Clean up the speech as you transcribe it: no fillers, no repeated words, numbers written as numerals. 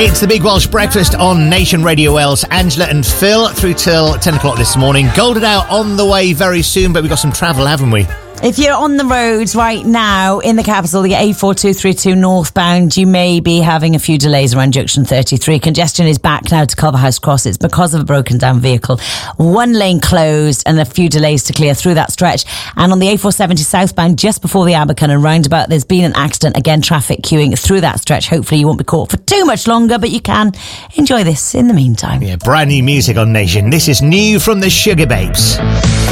It's the Big Welsh Breakfast on Nation Radio Wales. Angela and Phil through till 10 o'clock this morning. Golden Hour on the way very soon, but we've got some travel, haven't we? If you're on the roads right now in the capital, the A4232 northbound, you may be having a few delays around Junction 33. Congestion is back now to Culverhouse Cross. It's because of a broken down vehicle. One lane closed and a few delays to clear through that stretch. And on the A470 southbound, just before the Abercynon roundabout, there's been an accident. Again, traffic queuing through that stretch. Hopefully you won't be caught for too much longer, but you can enjoy this in the meantime. Yeah, brand new music on Nation. This is new from the Sugar Babes.